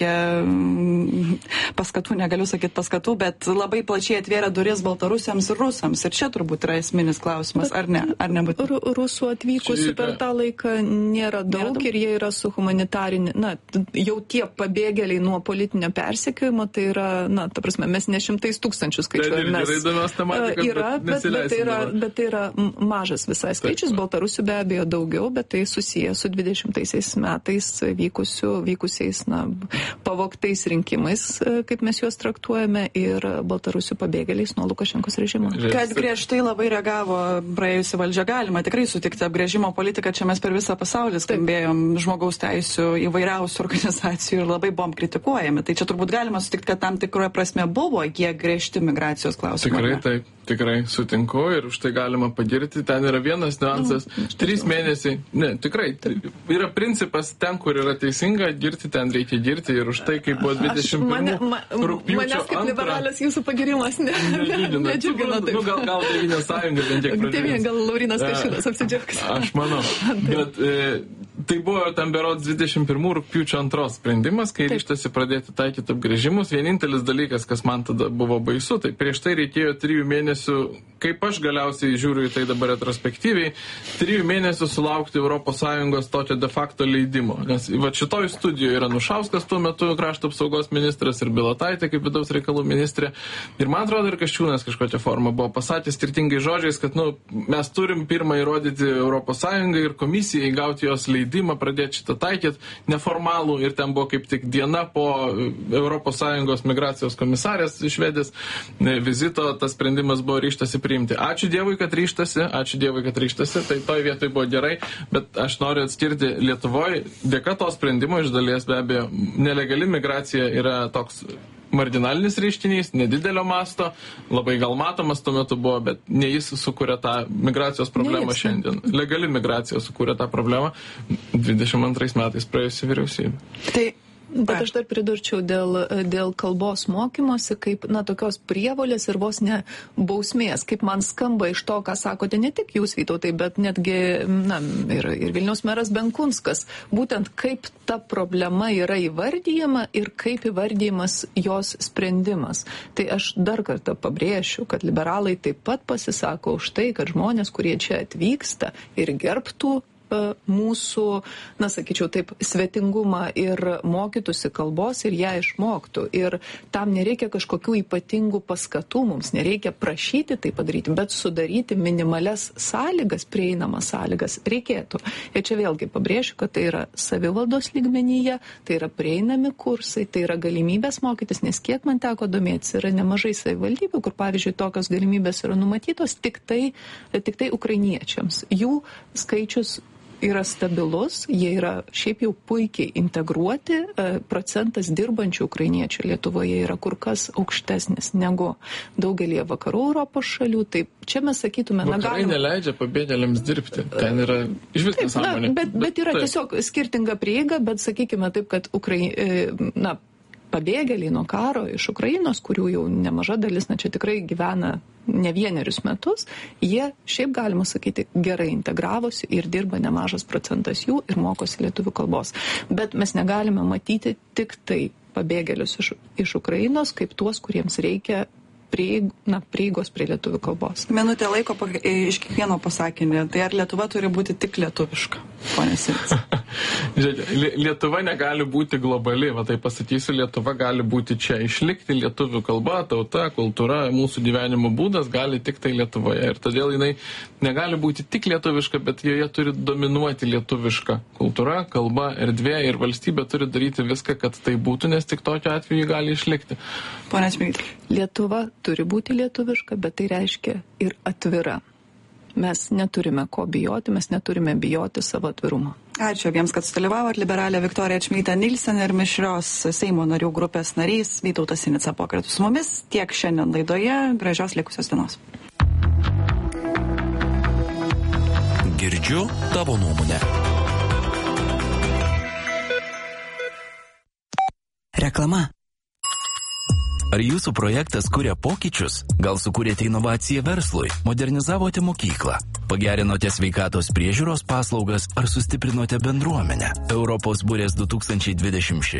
paskatų, negaliu sakyti paskatų, bet labai plačiai atvėrė duris baltarusiams ir rusams. Ir čia turbūt yra esminis klausimas, ar ne? Ar nebūtų? Rusų atvykusių per tą laiką nėra daug ir jie yra su humanitarinė, jau tie pabėgėliai nuo politinio persekiojimo, tai yra, ta prasme, mes ne 100 000 skaičiuojame. Bet tai yra mažas visai skaičius, baltarusių be abejo daugiau, bet tai susiję su 20 metais vykusiais, pavogtais rinkimais, kaip mes juos traktuojame, ir baltarusių pabėgėliais nuo Lukašenkos režimo. Kad griežtai labai reagavo praėjusi valdžia, galima tikrai sutikti apgręžimo politiką, čia mes per visą pasaulį skambėjom žmogaus teisių įvairiausių organizacijų ir labai buvom kritikuojami. Tai čia turbūt galima sutikti, kad tam tikroje prasme buvo jie griežti migracijos klausimai. Tikrai taip, tikrai sutinku ir už tai galima pagirti. Ten yra vienas niuansas, 3 mėnesiai, tikrai, yra principas, ten, kur yra teisinga girti, ten reikia girti ir už tai, kai buvo 21 rugpjūčio manęs kaip liberalės jūsų pagirimas nedžiugina. Gal Tėvynės sąjunga bent tiek pradės. Gal Laurinas Kasčiūnas apsidžiaugs. Aš manau, bet tai buvo ten berods 21 rugpjūčio 2 sprendimas, kai ryštasi pradėti taikyti apgręžimus. Vienintelis dalykas, kas man tada buvo baisu, tai prieš tai reikėjo 3 mėnesių, kaip aš galiausiai žiūriu į tai dabar retrospektyviai, 3 mėnesių sulaukti ES tokio de facto leidimo. Nes šitoj studijoje yra Nušauskas tuo metu krašto apsaugos ministras ir Bilotaitė kaip vidaus reikalų ministrė. Ir man atrodo, ir Kasčiūnas kažkokią formą buvo pasakęs skirtingais žodžiais, kad mes turim pirmą įrodyti ES ir komisijai gauti jos leidimą, pradėti šitą taikyti neformalų, ir ten buvo kaip tik diena po ES migracijos komisarės Švedės vizito, tas sprendimas buvo ryžtasi priimti. Ačiū Dievui, kad ryžtasi, tai toj vietoj buvo gerai, bet aš noriu atskirti Lietuvoje, dėka to sprendimo iš dalies be abejo, nelegali migracija yra toks marginalinis reiškinys, nedidelio masto, labai gal matomas tuo metu buvo, bet ne jis sukūrė tą migracijos problemą šiandien. Legali migracija sukūrė tą problemą 22 metais praėjusi vyriausybė. Bet aš dar pridurčiau dėl kalbos mokymosi, kaip, tokios prievolės ir vos ne bausmės, kaip man skamba iš to, ką sakote, ne tik jūs, Vytautai, bet netgi, ir Vilniaus meras Benkunskas, būtent kaip ta problema yra įvardyjama ir kaip įvardyjamas jos sprendimas. Tai aš dar kartą pabrėšiu, kad liberalai taip pat pasisako už tai, kad žmonės, kurie čia atvyksta ir gerbtų mūsų, sakyčiau taip, svetingumą ir mokytųsi kalbos ir ją išmoktų. Ir tam nereikia kažkokių ypatingų paskatų, mums nereikia prašyti tai padaryti, bet sudaryti minimales sąlygas, prieinamas sąlygas reikėtų. Ir čia vėlgi pabrėšiu, kad tai yra savivaldos lygmenyje, tai yra prieinami kursai, tai yra galimybės mokytis, nes kiek man teko domėtis, yra nemažai savivaldybių, kur pavyzdžiui tokios galimybės yra numatytos tik tai ukrainiečiams. Jų skaičius yra stabilus, jie yra šiaip jau puikiai integruoti, procentas dirbančių ukrainiečių Lietuvoje yra kur kas aukštesnis negu daugelie vakarų Europos šalių. Taip, čia mes sakytume, Vakarai neleidžia pabėgėliams dirbti. Ten yra išvis nesąmonė. Bet yra tiesiog skirtinga prieiga, bet sakykime taip, kad pabėgėliai nuo karo iš Ukrainos, kurių jau nemaža dalis, čia tikrai gyvena ne vienerius metus, jie šiaip, galima sakyti, gerai integravosi ir dirba nemažas procentas jų ir mokosi lietuvių kalbos. Bet mes negalime matyti tik tai pabėgėlius iš Ukrainos kaip tuos, kuriems reikia prieigos prie lietuvių kalbos. Minutė laiko iš kiekvieno pasakinio. Tai ar Lietuva turi būti tik lietuviška, ponė Sinica? Žiūrėkite, Lietuva negali būti globali, tai pasakysiu, Lietuva gali būti čia, išlikti lietuvių kalba, tauta, kultūra, mūsų gyvenimo būdas gali tik tai Lietuvoje. Ir todėl jinai negali būti tik lietuviška, bet joje turi dominuoti lietuviška kultūra, kalba, erdvė, ir valstybė turi daryti viską, kad tai būtų, nes tik tokiu atveju gali išlikti. Pone Čmilyte. Lietuva turi būti lietuviška, bet tai reiškia ir atvira. Mes neturime ko bijoti, mes neturime bijoti savo atvirumo. Ačiū abiems, kad sudalyvavot. Liberalė Viktorija Čmilytė Nilsen ir mišrios Seimo narių grupės narys Vytautas Sinica buvo kartu su mumis. Tiek šiandien laidoje. Gražios likusios dienos. Girdžiu tavo nuomonę. Reklama. Ar jūsų projektas kuria pokyčius? Gal sukūrėte inovaciją verslui? Modernizavote mokyklą? Pagerinote sveikatos priežiūros paslaugas ar sustiprinote bendruomenę? Europos burės 2026